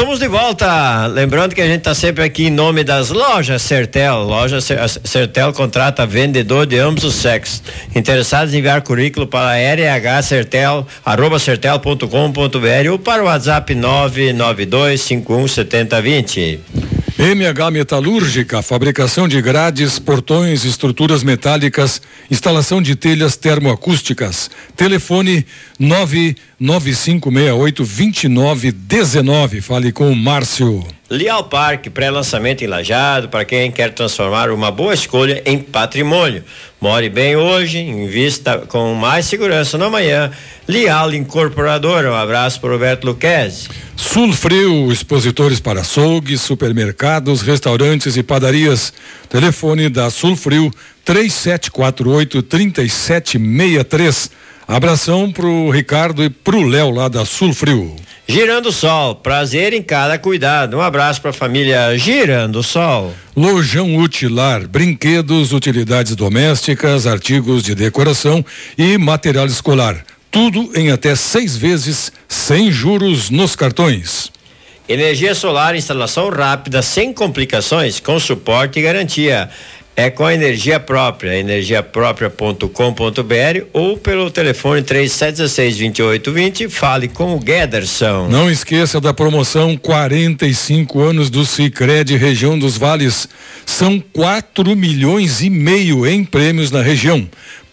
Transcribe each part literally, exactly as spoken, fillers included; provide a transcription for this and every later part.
Estamos de volta, lembrando que a gente está sempre aqui em nome das lojas Sertel. Loja Sertel contrata vendedor de ambos os sexos. Interessados em enviar currículo para r h sertel arroba sertel ponto com ponto b r ou para o WhatsApp nove nove dois cinco um sete zero dois zero. M H Metalúrgica, fabricação de grades, portões, estruturas metálicas, instalação de telhas termoacústicas. Telefone nove nove cinco seis oito dois nove um nove. Fale com o Márcio. Leal Parque, pré-lançamento em Lajeado, para quem quer transformar uma boa escolha em patrimônio. More bem hoje, invista com mais segurança no amanhã. Leal Incorporadora, um abraço para o Roberto Luquezzi. Sulfrio, expositores para açougues, supermercados, restaurantes e padarias. Telefone da Sulfrio três sete quatro oito, três sete seis três. Abração pro Ricardo e pro Léo lá da Sulfrio. Girando Sol, prazer em cada cuidado. Um abraço para a família Girando Sol. Lojão Utilar, brinquedos, utilidades domésticas, artigos de decoração e material escolar. Tudo em até seis vezes, sem juros nos cartões. Energia solar, instalação rápida, sem complicações, com suporte e garantia. É com a energia própria, energia própria ponto com ponto b r ou pelo telefone três sete seis, dois oito dois zero. Fale com o Gederson. Não esqueça da promoção quarenta e cinco anos do Sicredi Região dos Vales. São quatro milhões e meio em prêmios na região.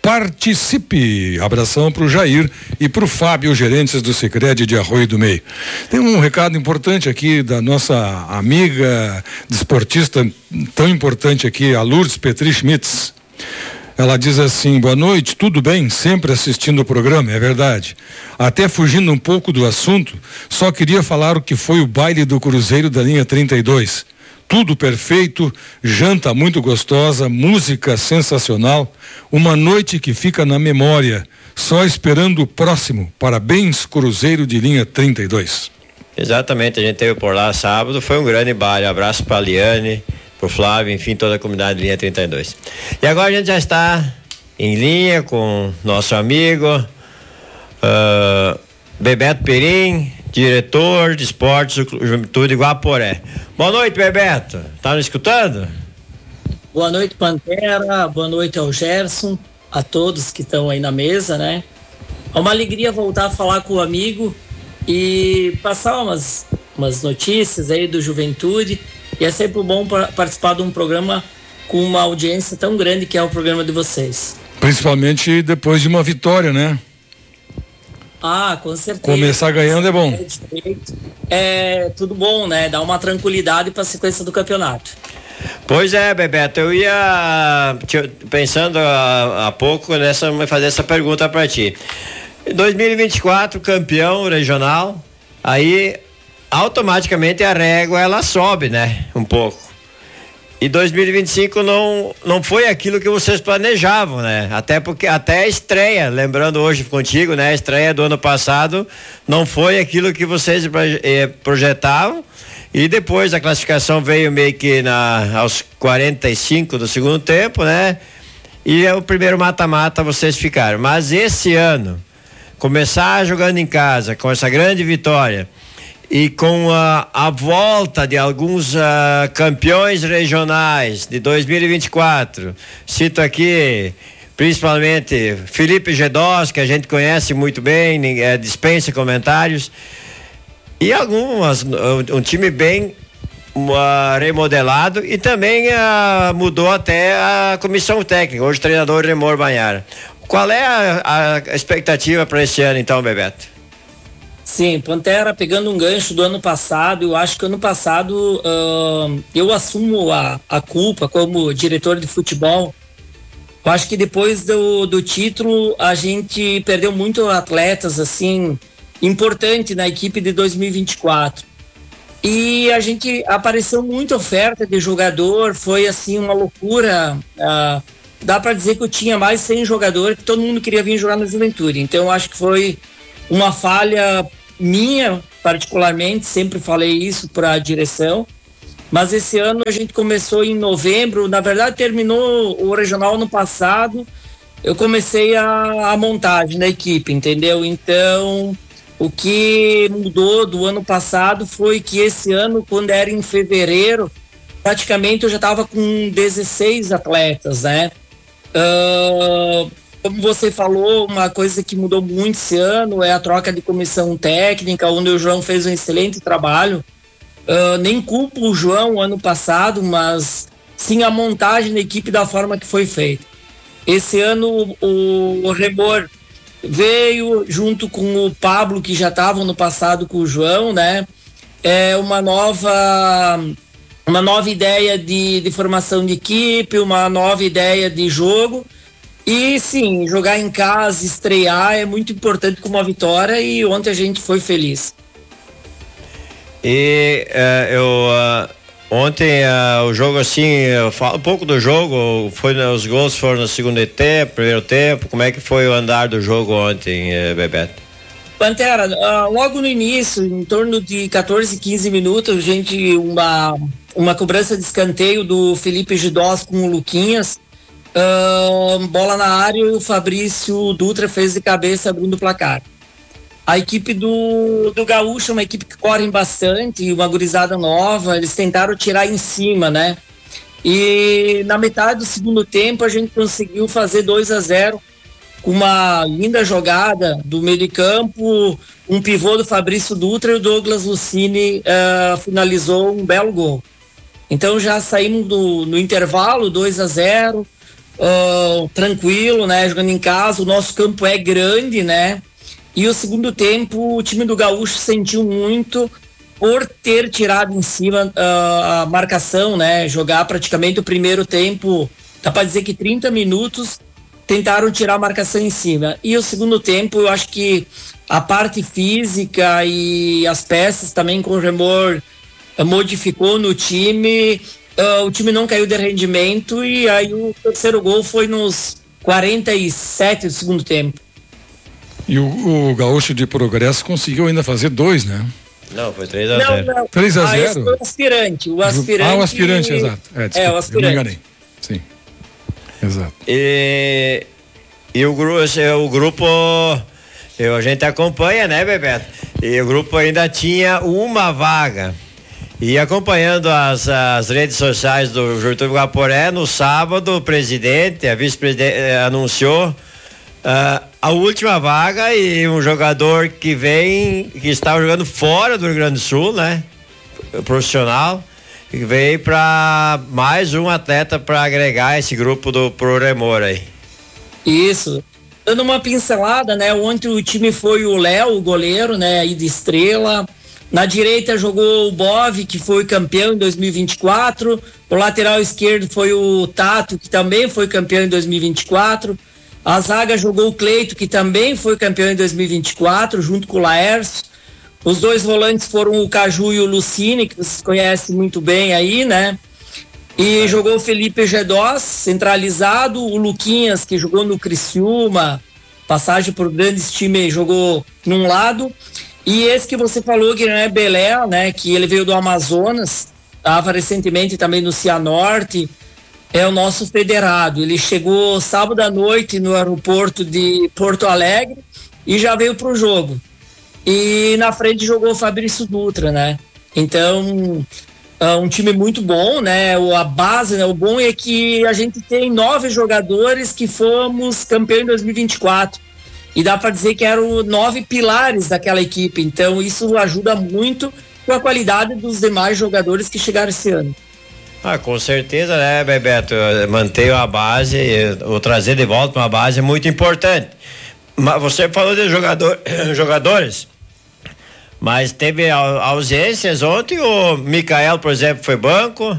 Participe! Abração para o Jair e para o Fábio, gerentes do Sicredi de Arroio do Meio. Tem um recado importante aqui da nossa amiga desportista tão importante aqui, a Lourdes Petri Schmitz. Ela diz assim: boa noite, tudo bem? Sempre assistindo o programa, é verdade. Até fugindo um pouco do assunto, só queria falar o que foi o baile do Cruzeiro da linha trinta e dois. Tudo perfeito, janta muito gostosa, música sensacional, uma noite que fica na memória, só esperando o próximo. Parabéns, Cruzeiro de linha trinta e dois. Exatamente, a gente teve por lá sábado, foi um grande baile. Abraço para a Liane, para o Flávio, enfim, toda a comunidade de linha trinta e dois. E agora a gente já está em linha com nosso amigo uh, Bebeto Perim, diretor de esportes do Juventude Guaporé. Boa noite, Bebeto. Tá nos escutando? Boa noite, Pantera. Boa noite ao Gerson, a todos que estão aí na mesa, né? É uma alegria voltar a falar com o amigo e passar umas, umas notícias aí do Juventude. E é sempre bom participar de um programa com uma audiência tão grande que é o programa de vocês. Principalmente depois de uma vitória, né? Ah, com certeza. Começar ganhando é bom. É tudo bom, né? Dá uma tranquilidade para a sequência do campeonato. Pois é, Bebeto, eu ia pensando há, há pouco nessa, fazer essa pergunta para ti. dois mil e vinte e quatro, campeão regional, aí automaticamente a régua ela sobe, né? Um pouco. E dois mil e vinte e cinco não, não foi aquilo que vocês planejavam, né? Até porque, até a estreia, lembrando hoje contigo, né? A estreia do ano passado não foi aquilo que vocês eh, projetavam, e depois a classificação veio meio que na, aos quarenta e cinco do segundo tempo, né? E é o primeiro mata-mata vocês ficaram. Mas esse ano, começar jogando em casa com essa grande vitória, e com a, a volta de alguns uh, campeões regionais de dois mil e vinte e quatro, cito aqui principalmente Felipe Gedós, que a gente conhece muito bem, ninguém, dispensa comentários, e algumas, um, um time bem uh, remodelado, e também uh, mudou até a comissão técnica, hoje o treinador Remor Banhara. Qual é a, a expectativa para esse ano então, Bebeto? Sim, Pantera, pegando um gancho do ano passado, eu acho que ano passado uh, eu assumo a, a culpa como diretor de futebol. Eu acho que depois do, do título a gente perdeu muito atletas assim importantes na equipe de dois mil e vinte e quatro. E a gente apareceu muita oferta de jogador, foi assim uma loucura. Uh, dá para dizer que eu tinha mais de cem jogadores, que todo mundo queria vir jogar no Juventude. Então eu acho que foi uma falha minha, particularmente, sempre falei isso para a direção, mas esse ano a gente começou em novembro, na verdade terminou o regional no passado, eu comecei a, a montagem da equipe, entendeu? Então O que mudou do ano passado foi que esse ano, quando era em fevereiro, praticamente eu já estava com dezesseis atletas, né? Uh, como você falou, uma coisa que mudou muito esse ano é a troca de comissão técnica, onde o João fez um excelente trabalho. Uh, nem culpo o João ano passado, mas sim a montagem da equipe da forma que foi feita. Esse ano o, o Remor veio junto com o Pablo, que já estava no passado com o João, né? É uma nova, uma nova ideia de, de formação de equipe, uma nova ideia de jogo. E sim, jogar em casa, estrear é muito importante com uma vitória, e ontem a gente foi feliz. E uh, eu uh, ontem uh, o jogo assim, eu falo um pouco do jogo, foi os gols foram no segundo tempo, primeiro tempo, como é que foi o andar do jogo ontem, uh, Bebeto? Pantera, uh, logo no início, em torno de catorze, quinze minutos, a gente, uma, uma cobrança de escanteio do Felipe Gidós com o Luquinhas, uh, bola na área, e o Fabrício Dutra fez de cabeça abrindo o placar. A equipe do, do Gaúcho é uma equipe que corre bastante, uma gurizada nova, eles tentaram tirar em cima, né? E na metade do segundo tempo a gente conseguiu fazer dois a zero com uma linda jogada do meio de campo, um pivô do Fabrício Dutra, e o Douglas Lucini uh, finalizou um belo gol. Então já saímos do, no intervalo, dois a zero, uh, tranquilo, né? Jogando em casa, o nosso campo é grande, né? E o segundo tempo, o time do Gaúcho sentiu muito por ter tirado em cima uh, a marcação, né? Jogar praticamente o primeiro tempo, dá para dizer que trinta minutos, tentaram tirar a marcação em cima. E o segundo tempo, eu acho que a parte física e as peças também com o Remor uh, modificou no time, uh, o time não caiu de rendimento, e aí o terceiro gol foi nos quarenta e sete do segundo tempo. E o, o Gaúcho de Progresso conseguiu ainda fazer dois, né? Não, foi três a zero. três a zero? Ah, esse foi o aspirante. O aspirante. Ah, o aspirante, exato. É, desculpa, é, o aspirante. Eu me enganei. Sim. Exato. E, e o, gru, o grupo, eu, a gente acompanha, né, Bebeto? E o grupo ainda tinha uma vaga. E acompanhando as, as redes sociais do Juventude Guaporé, no sábado, o presidente, a vice-presidente, eh, anunciou Uh, a última vaga, e um jogador que vem, que estava jogando fora do Rio Grande do Sul, né? Profissional, que veio para mais um atleta para agregar esse grupo do Pro Remor aí. Isso. Dando uma pincelada, né? Ontem o time foi o Léo, o goleiro, né? Aí de Estrela. Na direita jogou o Bove, que foi campeão em dois mil e vinte e quatro. O lateral esquerdo foi o Tato, que também foi campeão em dois mil e vinte e quatro. A zaga jogou o Cleito, que também foi campeão em dois mil e vinte e quatro, junto com o Laércio. Os dois volantes foram o Caju e o Lucini, que vocês conhecem muito bem aí, né? E é. Jogou o Felipe Gedós, centralizado, o Luquinhas, que jogou no Criciúma, passagem por grandes times, jogou num lado. E esse que você falou, que não é Belé, né? Que ele veio do Amazonas, estava recentemente também no Cianorte. É o nosso federado. Ele chegou sábado à noite no aeroporto de Porto Alegre e já veio pro jogo. E na frente jogou o Fabrício Dutra, né? Então, é um time muito bom, né? A base, né? O bom é que a gente tem nove jogadores que fomos campeão em dois mil e vinte e quatro. E dá para dizer que eram nove pilares daquela equipe. Então, isso ajuda muito com a qualidade dos demais jogadores que chegaram esse ano. Ah, com certeza, né, Bebeto? Manter a base, ou trazer de volta uma base é muito importante. Mas você falou de jogador, jogadores, mas teve ausências ontem. O Micael, por exemplo, foi banco.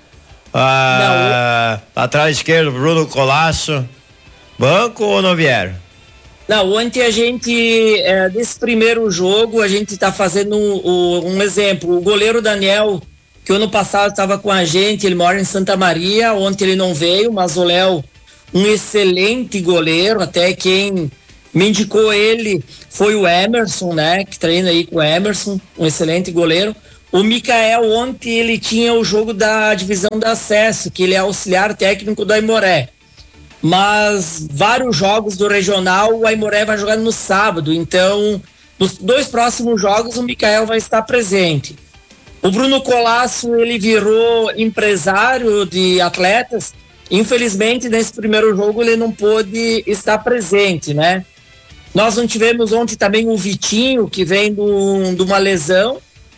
Ah, atrás esquerdo, Bruno Colasso, banco ou não vieram? Não, ontem a gente, é, desse primeiro jogo, a gente tá fazendo um, um exemplo. O goleiro Daniel, que o ano passado estava com a gente, ele mora em Santa Maria, ontem ele não veio, mas o Léo, um excelente goleiro, até quem me indicou ele foi o Emerson, né, que treina aí com o Emerson, um excelente goleiro. O Micael, ontem ele tinha o jogo da divisão de acesso, que ele é auxiliar técnico do Aimoré, mas vários jogos do regional, o Aimoré vai jogar no sábado, então nos dois próximos jogos o Mikael vai estar presente. O Bruno Colasso, ele virou empresário de atletas. Infelizmente, nesse primeiro jogo ele não pôde estar presente, né? Nós não tivemos ontem também o Vitinho, que vem de uma lesão.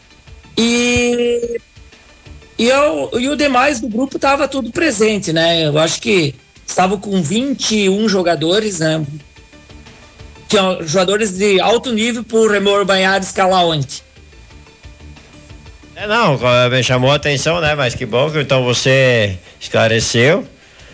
E, e, eu, e o demais do grupo estava tudo presente, né? Eu acho que estava com vinte e um jogadores, né? Tinha jogadores de alto nível por Remor Banhares Calaonte. É, não, me chamou a atenção, né? Mas que bom que então você esclareceu.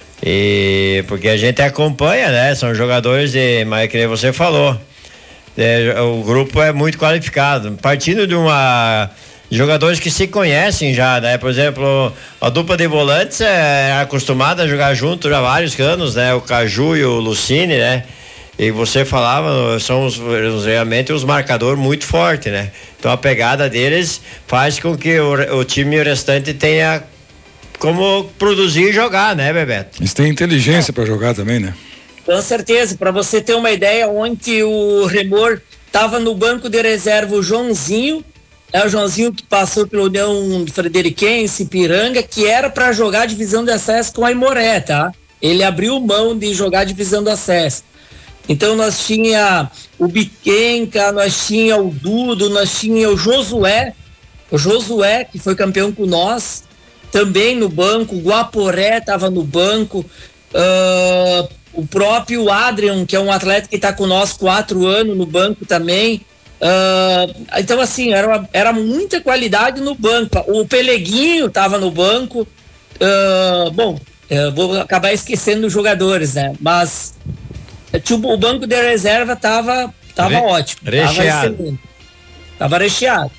E porque a gente acompanha, né? São jogadores de, mas que você falou, é, o grupo é muito qualificado, partindo de uma de jogadores que se conhecem já, né? Por exemplo, a dupla de volantes é acostumada a jogar junto já há vários anos, né? O Caju e o Lucine, né? E você falava, são os, realmente os marcadores muito fortes, né? Então a pegada deles faz com que o, o time restante tenha como produzir e jogar, né, Bebeto? Eles têm inteligência é. para jogar também, né? Com certeza. Para você ter uma ideia, ontem o Remor estava no banco de reserva o Joãozinho, é o Joãozinho que passou pela União Frederiquense, Piranga, que era para jogar a divisão de acesso com a Aimoré, tá? Ele abriu mão de jogar a divisão de acesso. Então nós tinha o Biquenca, nós tinha o Dudo, nós tinha o Josué, o Josué que foi campeão com nós, também no banco, o Guaporé estava no banco, uh, o próprio Adrian, que é um atleta que está com nós quatro anos no banco também. Uh, então assim, era, uma, era muita qualidade no banco. O Peleguinho estava no banco. Uh, bom, eu vou acabar esquecendo os jogadores, né? Mas tipo, o banco de reserva estava tava Re, ótimo. Recheado. Estava recheado.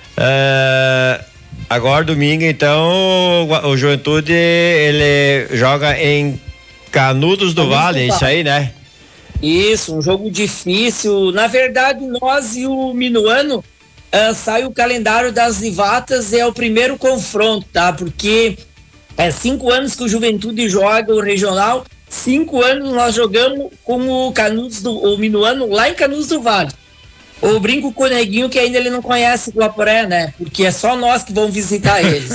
Uh... Agora domingo então o Juventude ele joga em Canudos do Vale, é isso aí, né? Isso, um jogo difícil. Na verdade, nós e o Minuano uh, sai o calendário das Zivatas, é o primeiro confronto, tá? Porque é cinco anos que o Juventude joga o regional, cinco anos nós jogamos com o Canudos do o Minuano lá em Canudos do Vale. Eu brinco com o Neguinho que ainda ele não conhece o Guaporé, né? Porque é só nós que vamos visitar eles.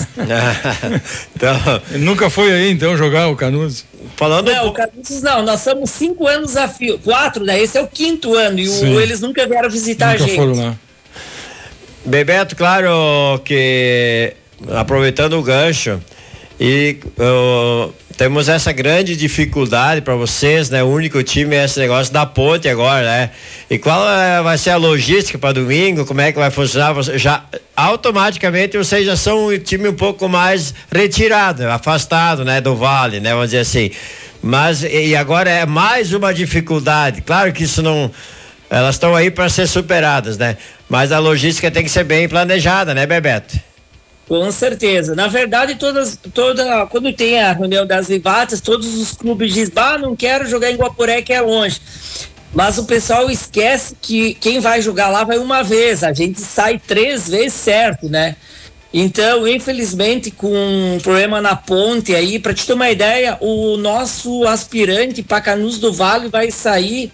Então, ele nunca foi aí, então, jogar o Canudos? Falando não, um... o Canudos não, nós somos cinco anos a fio, quatro, né? Esse é o quinto ano e o, eles nunca vieram visitar nunca a gente. Foram lá. Bebeto, claro que aproveitando o gancho e uh, temos essa grande dificuldade para vocês, né? O único time é esse negócio da ponte agora, né? E qual é, vai ser a logística para domingo? Como é que vai funcionar? Você já automaticamente vocês já são um time um pouco mais retirado, afastado, né? Do vale, né? Vamos dizer assim. Mas e agora é mais uma dificuldade. Claro que isso não, elas estão aí para ser superadas, né? Mas a logística tem que ser bem planejada, né, Bebeto? Com certeza. Na verdade, todas, toda, quando tem a reunião das Zivatas, todos os clubes dizem, ah, não quero jogar em Guaporé, que é longe. Mas o pessoal esquece que quem vai jogar lá vai uma vez, a gente sai três vezes certo, né? Então, infelizmente, com um problema na ponte aí, para te ter uma ideia, o nosso aspirante para Canudos do Vale vai sair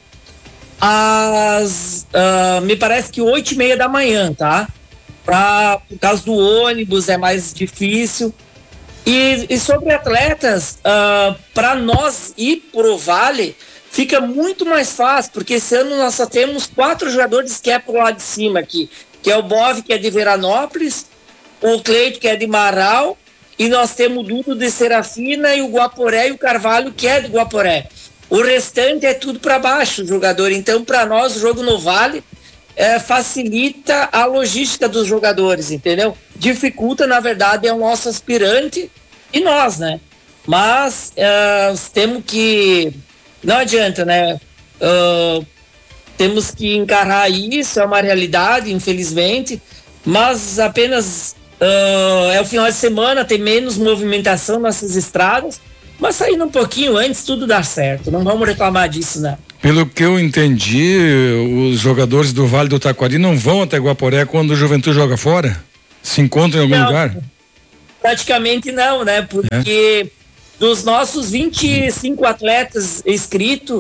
às, uh, me parece que oito e meia da manhã, tá? Pra, por causa do ônibus é mais difícil. E, e sobre atletas, uh, para nós ir pro Vale fica muito mais fácil, porque esse ano nós só temos quatro jogadores que é pro lado de cima aqui, que é o Bove, que é de Veranópolis, o Cleito, que é de Marau, e nós temos o Dudo de Serafina e o Guaporé e o Carvalho, que é de Guaporé. O restante é tudo para baixo, jogador. Então, para nós, o jogo no Vale É, facilita a logística dos jogadores, entendeu? Dificulta, na verdade, é o nosso aspirante e nós, né? Mas é, temos que... Não adianta, né? Uh, temos que encarar isso, é uma realidade, infelizmente, mas apenas uh, é o final de semana, tem menos movimentação nessas estradas, mas saindo um pouquinho antes, tudo dá certo. Não vamos reclamar disso, né? Pelo que eu entendi, os jogadores do Vale do Taquari não vão até Guaporé quando o Juventude joga fora? Se encontram em algum não, lugar? Praticamente não, né? Porque é. dos nossos vinte e cinco atletas inscritos,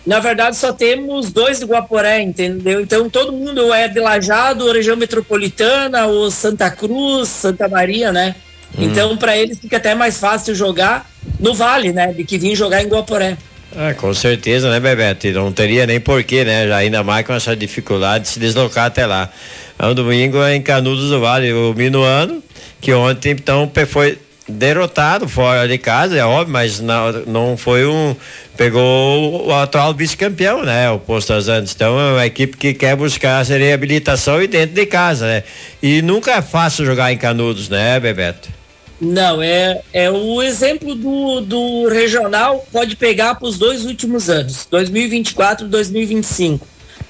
Na verdade, só temos dois de Guaporé, entendeu? Então, todo mundo é de Lajeado, região metropolitana, ou Santa Cruz, Santa Maria, né? Hum. Então, para eles fica até mais fácil jogar no Vale, né? De que vir jogar em Guaporé. Ah, com certeza, né, Bebeto? Não teria nem porquê, né? Já ainda mais com essa dificuldade de se deslocar até lá. No domingo é em Canudos do Vale, o Minuano, que ontem, então, foi derrotado fora de casa, é óbvio, mas não, não foi um... Pegou o atual vice-campeão, né? O Posto das Andes. Então é uma equipe que quer buscar essa reabilitação e dentro de casa, né? E nunca é fácil jogar em Canudos, né, Bebeto? Não, é, é o exemplo do, do regional, pode pegar para os dois últimos anos, dois mil e vinte e quatro e dois mil e vinte e cinco.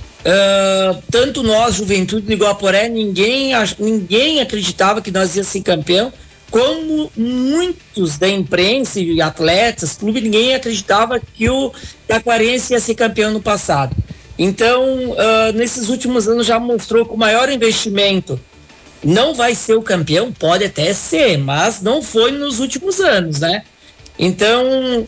Uh, tanto nós, Juventude de Guaporé, ninguém, ninguém acreditava que nós ia ser campeão, como muitos da imprensa e atletas, clube, ninguém acreditava que o Taquarense ia ser campeão no passado. Então, uh, nesses últimos anos já mostrou que o maior investimento não vai ser o campeão, pode até ser, mas não foi nos últimos anos, né? Então,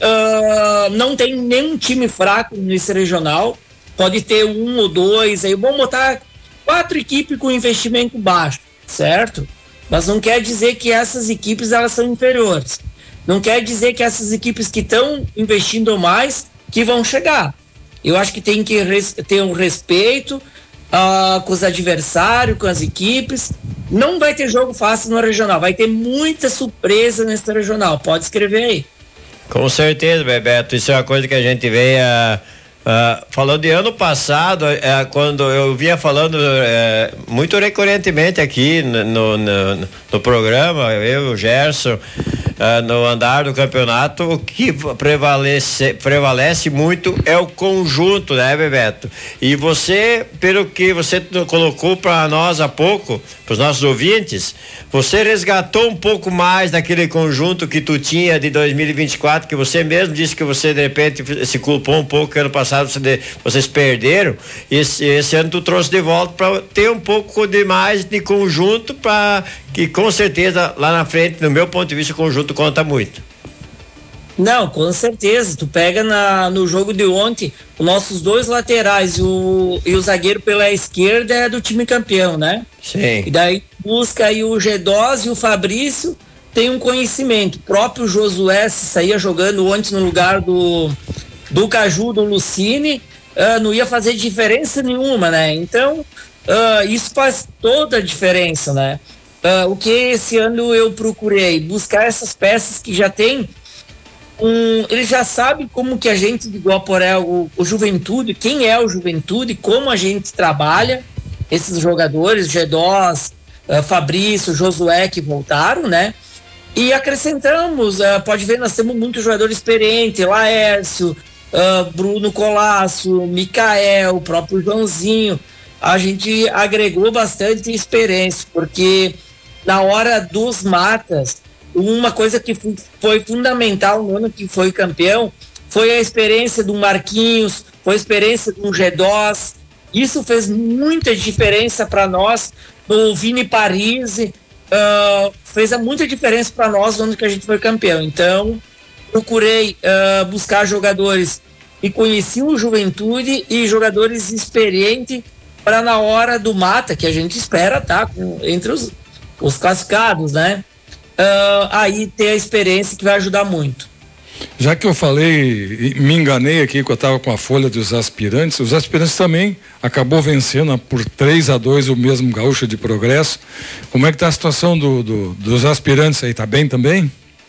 uh, não tem nenhum time fraco nesse regional, pode ter um ou dois, aí vamos botar quatro equipes com investimento baixo, certo? Mas não quer dizer que essas equipes elas são inferiores. Não quer dizer que essas equipes que estão investindo mais que vão chegar. Eu acho que tem que res, ter um respeito uh, com os adversários, com as equipes. Não vai ter jogo fácil no regional. Vai ter muita surpresa nesse regional. Pode escrever aí. Com certeza, Bebeto. Isso é uma coisa que a gente vem a... Uh, falando de ano passado, uh, quando eu vinha falando uh, muito recorrentemente aqui no, no, no programa, eu e o Gerson, uh, no andar do campeonato, o que prevalece, prevalece muito é o conjunto, né, Bebeto? E você, pelo que você colocou para nós há pouco, para os nossos ouvintes, você resgatou um pouco mais daquele conjunto que tu tinha de dois mil e vinte e quatro, que você mesmo disse que você de repente se culpou um pouco que ano passado vocês perderam, esse, esse ano tu trouxe de volta para ter um pouco de mais de conjunto, para que com certeza lá na frente, no meu ponto de vista, o conjunto conta muito. Não, com certeza, tu pega na, no jogo de ontem, os nossos dois laterais o, e o zagueiro pela esquerda é do time campeão, né? Sim. E daí busca aí o Gedós e o Fabrício tem um conhecimento, o próprio Josué se saía jogando ontem no lugar do do Caju, do Lucine, uh, não ia fazer diferença nenhuma, né? Então, uh, isso faz toda a diferença, né? Uh, o que esse ano eu procurei? Buscar essas peças que já tem um... Ele já sabe como que a gente de Guaporé, o, o Juventude, quem é o Juventude, como a gente trabalha, esses jogadores, Gedós, uh, Fabrício, Josué, que voltaram, né? E acrescentamos, uh, pode ver, nós temos muitos jogadores experientes, Laércio, Uh, Bruno Colasso, Micael, o próprio Joãozinho. A gente agregou bastante experiência, porque na hora dos matas, uma coisa que foi fundamental no ano que foi campeão foi a experiência do Marquinhos, foi a experiência do Gedós. Isso fez muita diferença para nós. O Vini Parisi uh, fez muita diferença para nós no ano que a gente foi campeão. Então, procurei uh, buscar jogadores e conheci o Juventude e jogadores experientes para na hora do mata, que a gente espera, tá? Com, entre os, os classificados, né? Uh, aí ter a experiência que vai ajudar muito. Já que eu falei, me enganei aqui que eu estava com a folha dos aspirantes, os aspirantes também acabou vencendo por três a dois o mesmo Gaúcho de Progresso. Como é que tá a situação do, do, dos aspirantes aí? Tá bem também?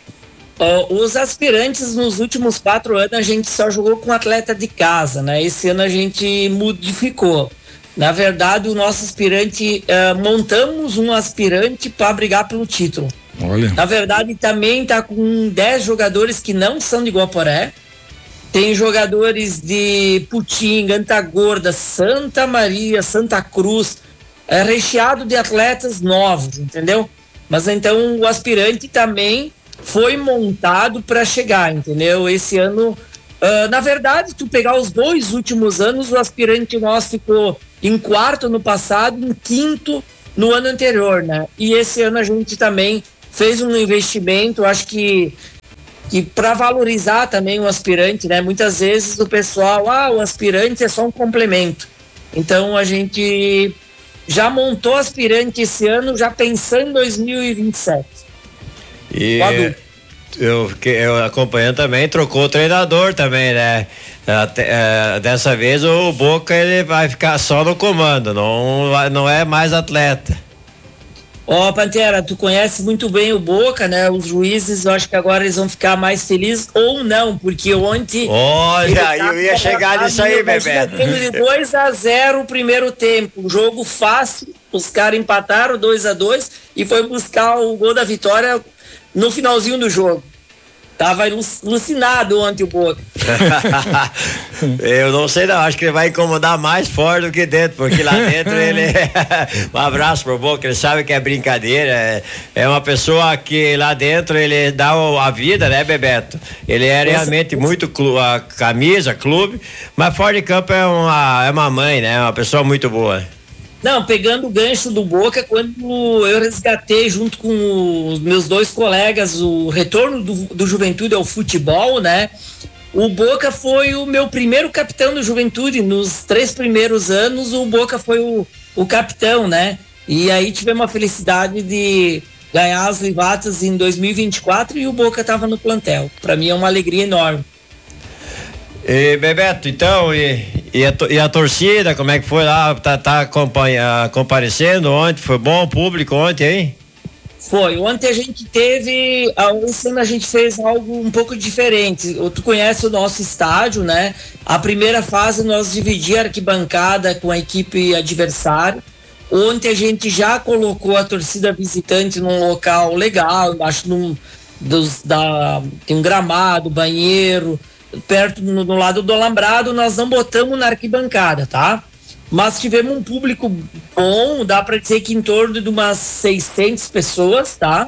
Uh, os aspirantes nos últimos quatro anos a gente só jogou com atleta de casa, né? Esse ano a gente modificou. Na verdade, o nosso aspirante, uh, montamos um aspirante para brigar pelo título. Olha. Na verdade, também está com dez jogadores que não são de Guaporé. Tem jogadores de Putinga, Antagorda, Santa Maria, Santa Cruz, é recheado de atletas novos, entendeu? Mas então o aspirante também foi montado para chegar, entendeu? Esse ano, uh, na verdade, tu pegar os dois últimos anos, o aspirante nosso ficou em quarto no passado, em quinto no ano anterior, né? E esse ano a gente também fez um investimento, acho que que para valorizar também o aspirante, né? Muitas vezes o pessoal, ah, o aspirante é só um complemento. Então a gente já montou aspirante esse ano, já pensando em dois mil e vinte e sete. E eu, eu acompanhando também, trocou o treinador também, né? Até, é, dessa vez o Boca ele vai ficar só no comando, não, não é mais atleta. Ó, oh, Pantera, tu conhece muito bem o Boca, né? Os juízes, eu acho que agora eles vão ficar mais felizes ou não, porque ontem... Olha, tá eu ia chegar nisso aí, Bebeto. De dois a zero o primeiro tempo, jogo fácil, os caras empataram dois a dois e foi buscar o gol da vitória no finalzinho do jogo. Tava alucinado ontem o Boca. Eu não sei não, acho que ele vai incomodar mais fora do que dentro, porque lá dentro ele... Um abraço pro Boca, ele sabe que é brincadeira, é uma pessoa que lá dentro ele dá a vida, né, Bebeto? Ele é realmente muito clu... a camisa, clube, mas fora de campo é uma, é uma mãe, né? Uma pessoa muito boa. Não, pegando o gancho do Boca, quando eu resgatei junto com os meus dois colegas o retorno do, do Juventude ao futebol, né? O Boca foi o meu primeiro capitão do Juventude. Nos três primeiros anos, o Boca foi o, o capitão, né? E aí tivemos a felicidade de ganhar as Livatas em dois mil e vinte e quatro e o Boca estava no plantel. Para mim é uma alegria enorme. E Bebeto, então, e, e, a, e a torcida, como é que foi lá? Tá, tá acompanha, comparecendo ontem? Foi bom o público ontem, hein? Foi. Ontem a gente teve, esse ano a gente fez algo um pouco diferente. Tu conhece o nosso estádio, né? A primeira fase nós dividimos a arquibancada com a equipe adversária. Ontem a gente já colocou a torcida visitante num local legal, embaixo num, dos, da, tem um gramado, banheiro, perto no, no lado do alambrado. Nós não botamos na arquibancada, tá? Mas tivemos um público bom, dá para dizer que em torno de umas seiscentas pessoas, tá?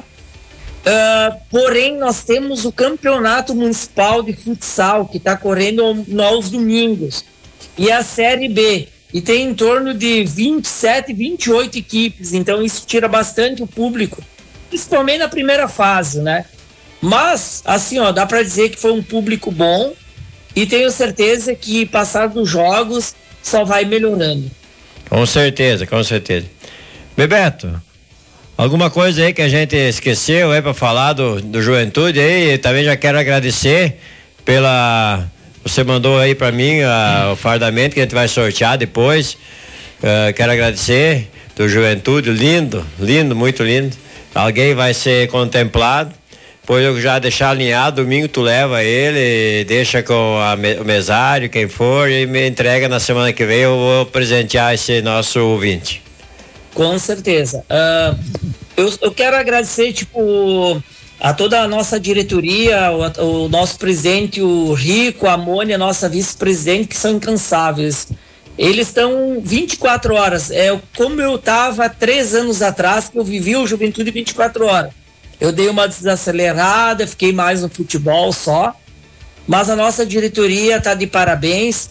Uh, porém, nós temos o campeonato municipal de futsal, que está correndo aos domingos, e a Série B, e tem em torno de vinte e sete, vinte e oito equipes, então isso tira bastante o público, principalmente na primeira fase, né? Mas, assim, ó, dá para dizer que foi um público bom, e tenho certeza que, passar dos jogos, só vai melhorando. Com certeza, com certeza. Bebeto, alguma coisa aí que a gente esqueceu aí para falar do, do Juventude aí? Também já quero agradecer pela... Você mandou aí para mim a, o fardamento que a gente vai sortear depois. Uh, quero agradecer do Juventude, lindo, lindo, muito lindo. Alguém vai ser contemplado. Depois eu já deixar alinhado, domingo tu leva ele, deixa com a, o mesário, quem for, e me entrega na semana que vem, eu vou presentear esse nosso ouvinte. Com certeza. Uh, eu, eu quero agradecer, tipo, a toda a nossa diretoria, o, o nosso presidente, o Rico, a Mônia, a nossa vice-presidente, que são incansáveis. Eles estão vinte e quatro horas. É como eu estava três anos atrás, que eu vivi o Juventude vinte e quatro horas. Eu dei uma desacelerada, fiquei mais no futebol só, mas a nossa diretoria está de parabéns.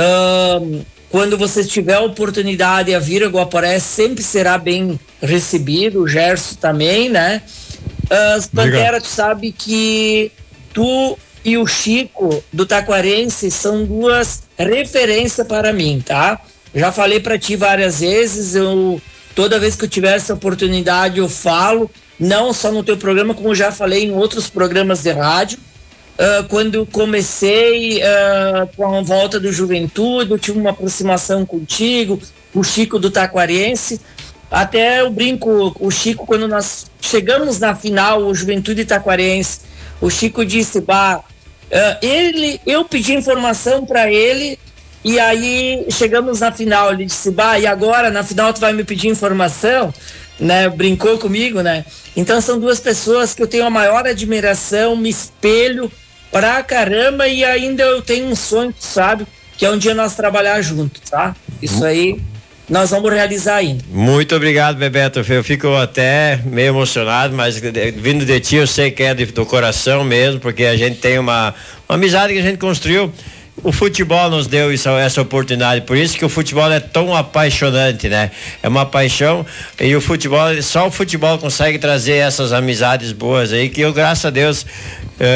Uh, quando você tiver a oportunidade, a vir a Guaporé sempre será bem recebido, o Gerson também, né? Uh, Pantera, tu sabe que tu e o Chico do Taquarense são duas referências para mim, tá? Já falei para ti várias vezes, eu, toda vez que eu tiver essa oportunidade eu falo, não só no teu programa, como já falei em outros programas de rádio. Uh, quando comecei uh, com a volta do Juventude, eu tive uma aproximação contigo, o Chico do Taquarense. Até eu brinco, o Chico, quando nós chegamos na final, o Juventude Taquarense, o Chico disse, bah, uh, ele, eu pedi informação para ele, e aí chegamos na final, ele disse, bah, e agora na final tu vai me pedir informação? Né? Brincou comigo, né? Então são duas pessoas que eu tenho a maior admiração, me espelho pra caramba, e ainda eu tenho um sonho, sabe? Que é um dia nós trabalhar juntos, tá? Isso aí nós vamos realizar ainda. Muito obrigado, Bebeto. Eu fico até meio emocionado, mas vindo de ti eu sei que é de, do coração mesmo, porque a gente tem uma, uma amizade que a gente construiu. O futebol nos deu isso, essa oportunidade, por isso que o futebol é tão apaixonante, né? É uma paixão, e o futebol, só o futebol consegue trazer essas amizades boas aí, que eu, graças a Deus,